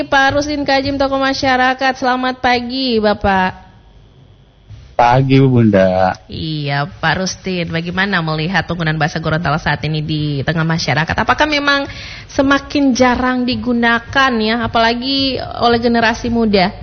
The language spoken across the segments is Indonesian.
Pak Rusdin Kajim, tokoh masyarakat. Selamat pagi, Bapak. Pagi, Bunda. Iya, Pak Rusdin, bagaimana melihat penggunaan bahasa Gorontalo saat ini di tengah masyarakat? Apakah memang semakin jarang digunakan ya, apalagi oleh generasi muda?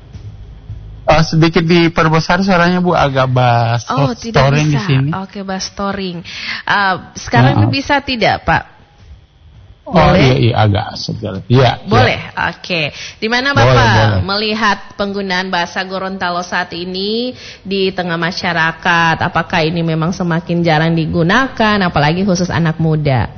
Sedikit diperbesar suaranya, Bu, agak bass. Tidak bisa. Di sini. Oke, bass storing. Sekarang bisa tidak, Pak? Boleh? Iya, agak segala. Iya. Boleh, oke. Di mana Bapak melihat penggunaan bahasa Gorontalo saat ini di tengah masyarakat? Apakah ini memang semakin jarang digunakan, apalagi khusus anak muda?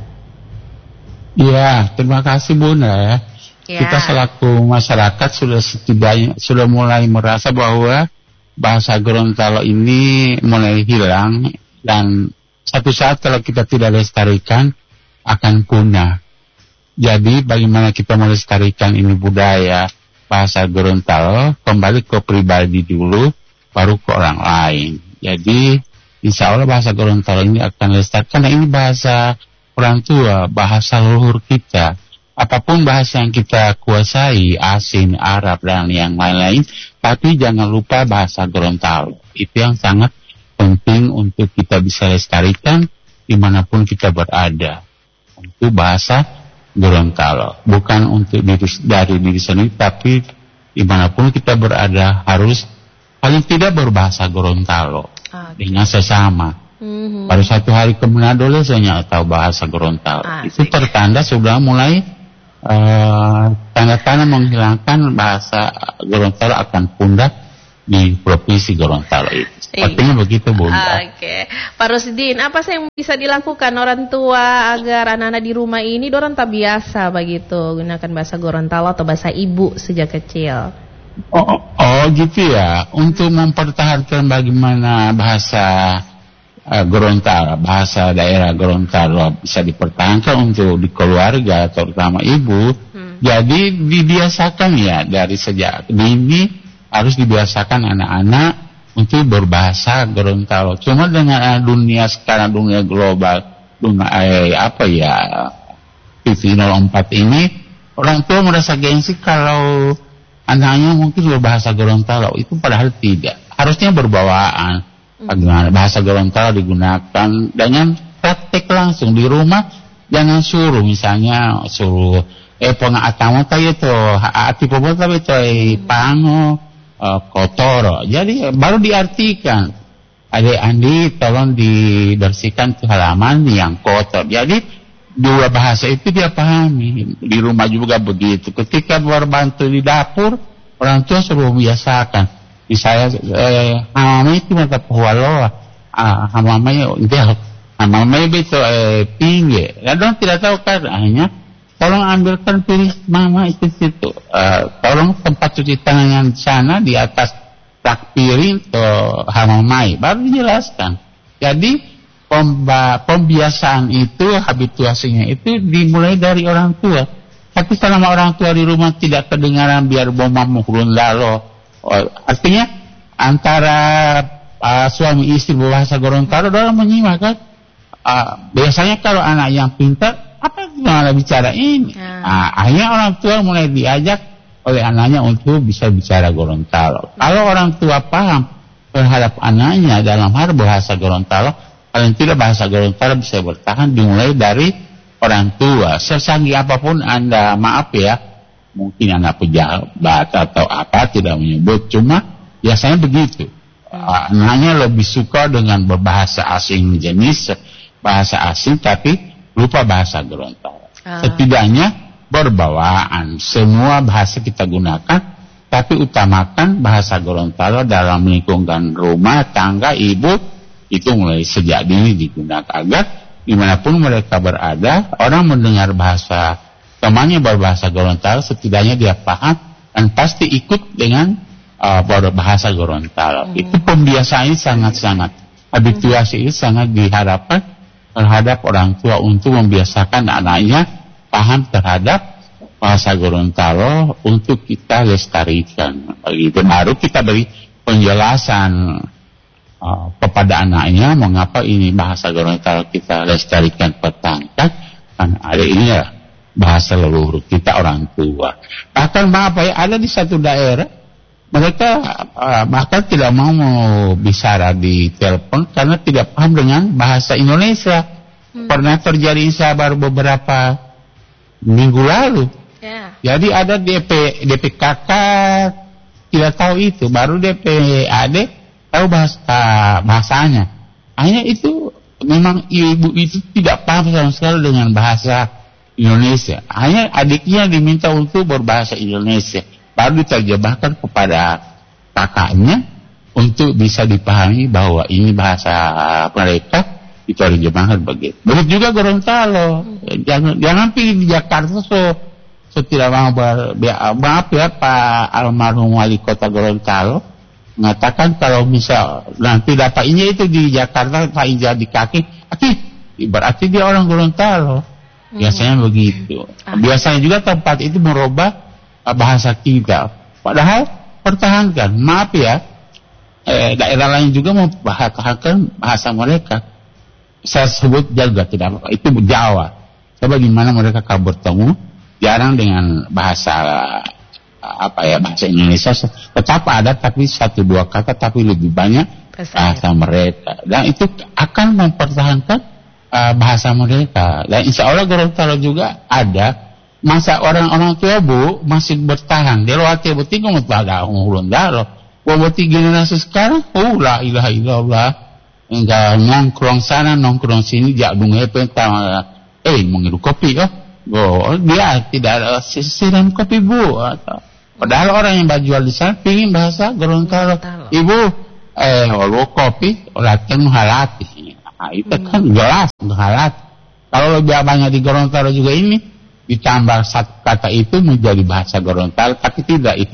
Iya, terima kasih, Bunda ya. Kita selaku masyarakat sudah mulai merasa bahwa bahasa Gorontalo ini mulai hilang, dan satu saat kalau kita tidak lestarikan akan punah. Jadi bagaimana kita melestarikan ini budaya bahasa Gorontalo, kembali ke pribadi dulu, baru ke orang lain. Jadi insya Allah bahasa Gorontalo ini akan lestari, karena ini bahasa orang tua, bahasa leluhur kita. Apapun bahasa yang kita kuasai, asing, Arab, dan yang lain-lain, tapi jangan lupa bahasa Gorontalo. Itu yang sangat penting untuk kita bisa lestarikan dimanapun kita berada. Itu bahasa Gorontalo, bukan untuk dari diri sendiri, tapi dimanapun kita berada harus paling tidak berbahasa Gorontalo dengan sesama. Pada satu hari ke Manado saya tahu bahasa Gorontalo. Itu pertanda sudah mulai tanda-tanda menghilangkan bahasa Gorontalo akan punah di provinsi Gorontalo itu. Sepertinya begitu, Bunda. Oke. Pak Rusdin, apa sih yang bisa dilakukan orang tua agar anak-anak di rumah ini dorang tak biasa begitu gunakan bahasa Gorontalo atau bahasa ibu sejak kecil? Gitu ya. Untuk mempertahankan bagaimana bahasa Gorontalo, bahasa daerah Gorontalo bisa dipertahankan untuk di keluarga, terutama ibu. Jadi dibiasakan ya, dari sejak dini harus dibiasakan anak-anak untuk berbahasa Gorontalo. Cuma dengan dunia sekarang, dunia global, dunia TV 04 ini, orang tua merasa gengsi kalau anaknya mungkin berbahasa Gorontalo. Itu padahal tidak. Harusnya berbawaan. Bagaimana bahasa Gorontalo digunakan dengan praktek langsung di rumah. Jangan suruh, misalnya suruh pengatama tayo to, ati popo tayo to, pango, kotor. Jadi baru diartikan, adik Andi tolong dibersihkan ke halaman yang kotor. Jadi dua bahasa itu dia pahami. Di rumah juga begitu. Ketika berbantu di dapur, orang tua suruh biasakan. Di saya hamamay itu mata puwalo, hamamay itu pinggir. Dan tidak tahu kan, hanya tolong ambilkan piring mama itu situ. Tolong tempat cuci tangan yang di sana di atas rak piring atau hamamai. Baru dijelaskan. Jadi pembiasaan itu, habituasinya itu dimulai dari orang tua. Tapi selama orang tua di rumah tidak kedengaran biar bomba mukulun lalo. Artinya antara suami istri berbahasa Gorontalo, orang menyimak kan. Biasanya kalau anak yang pintar, apa gimana bicara ini? Akhirnya orang tua mulai diajak oleh anaknya untuk bisa bicara Gorontalo. Kalau orang tua paham terhadap anaknya dalam hal bahasa Gorontalo, paling tidak bahasa Gorontalo bisa bertahan dimulai dari orang tua. Sesanggih apapun Anda, maaf ya, mungkin anak pejabat atau apa tidak menyebut, cuma biasanya begitu. Anaknya lebih suka dengan berbahasa asing, jenis bahasa asing, tapi lupa bahasa Gorontalo. Setidaknya berbawaan. Semua bahasa kita gunakan, tapi utamakan bahasa Gorontalo dalam lingkungan rumah tangga, ibu, itu mulai sejak dini digunakan agar dimanapun mereka berada, orang mendengar bahasa temannya berbahasa Gorontalo, setidaknya dia paham dan pasti ikut dengan berbahasa Gorontalo. Itu pembiasaan sangat-sangat, habituasi itu sangat diharapkan terhadap orang tua untuk membiasakan anaknya paham terhadap bahasa Gorontalo untuk kita lestarikan. Begitu baru kita beri penjelasan kepada anaknya mengapa ini bahasa Gorontalo kita lestarikan, pertahankan. Kan ada ini ya, bahasa leluhur kita orang tua. Bahkan ada di satu daerah mereka bahkan tidak mau bicara di telepon karena tidak paham dengan bahasa Indonesia. Pernah terjadi baru beberapa minggu lalu. Jadi ada DPKK tidak tahu itu, baru DPAD tahu bahasanya. Hanya itu memang ibu itu tidak paham sama sekali dengan bahasa Indonesia. Hanya adiknya diminta untuk berbahasa Indonesia, baru diterjemahkan kepada kakaknya untuk bisa dipahami bahwa ini bahasa mereka, diterjemahkan begitu. Begitu juga Gorontalo. Jangan pilih di Jakarta tidak mau maaf ya Pak almarhum wali kota Gorontalo mengatakan kalau misal nanti dapat ini itu di Jakarta Pak Ija di kaki, berarti dia orang Gorontalo. Biasanya begitu. Biasanya juga tempat itu merubah bahasa kita. Padahal pertahankan. Maaf ya, daerah lain juga mempertahankan bahasa mereka. Saya sebut jaga tidak apa-apa. Itu Jawa. Coba gimana mereka kalau bertemu jarang dengan bahasa bahasa Indonesia tetap ada tapi 1-2 kata tapi lebih banyak bahasa mereka, dan itu akan mempertahankan bahasa mereka. Dan insya Allah Gorontalo juga ada masa orang-orang tua Bu masih bertahan di luar tiba-tiba ada Gorontalo buat generasi sekarang la ilaha illallah enggak nongkrong sana nongkrong sini jadung mengiru kopi dia tidak ada siram kopi Bu. Padahal orang yang jual di sana pingin bahasa Gorontalo. Ibu kopi latihan halati. Itu kan jelas halati. Kalau lebih banyak di Gorontalo juga ini ditambah satu kata itu menjadi bahasa Gorontalo, tapi tidak itu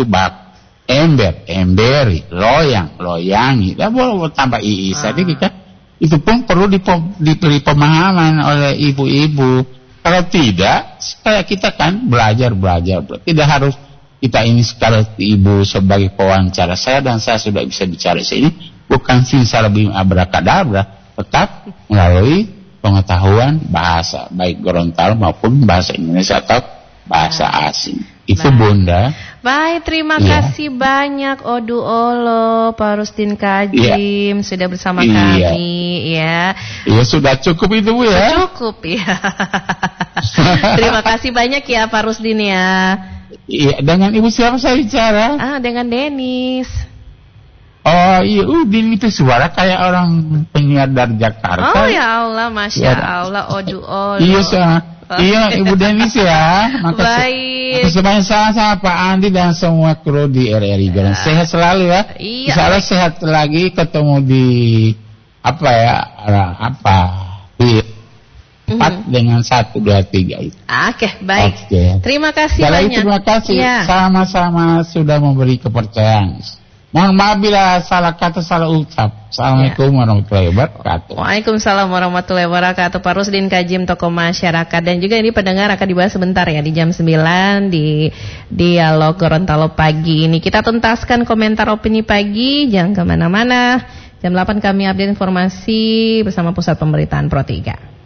emberi, loyangi. Tidak boleh tambah ii sedikit. Itu pun perlu diberi pemahaman oleh ibu-ibu. Kalau tidak, kayak kita kan belajar. Tidak harus kita ini sekarang ibu sebagai pewawancara saya dan saya sudah bisa bicara sini. Bukan sisa lebih abrakadabra, tetap melalui pengetahuan bahasa baik Gorontalo maupun bahasa Indonesia atau bahasa asing. Itu Bunda. Baik, terima kasih banyak Odu Olo, Pak Rusdin Kajim sudah bersama kami ya. Iya sudah cukup itu Bu ya. Cukup ya. Terima kasih banyak ya Pak Rusdin ya. Iya, dengan ibu siapa saya bicara? Dengan Denis. Oh iya, Udin itu suara kayak orang penyiar dari Jakarta. Oh ya Allah, Masya Allah, Odu Olo. Iya Ibu Denis ya. Baik. Semuanya sama Pak Andi dan semua kru di RRI. Sehat selalu ya. Iya. Insyaallah sehat lagi ketemu di di 4 dengan 1, 2, 3 itu. Oke, baik. Terima kasih banyak. Terima kasih. Sama-sama sudah memberi kepercayaan. Mohon maaf bila salah kata, salah ucap. Assalamualaikum warahmatullahi wabarakatuh. Waalaikumsalam warahmatullahi wabarakatuh. Pak Rusdin Kajim, tokoh masyarakat. Dan juga ini pendengar akan dibahas sebentar ya di jam 9 di Dialog Gorontalo Pagi ini. Kita tuntaskan komentar opini pagi. Jangan kemana-mana. Jam 8 kami update informasi bersama Pusat Pemberitaan Pro 3.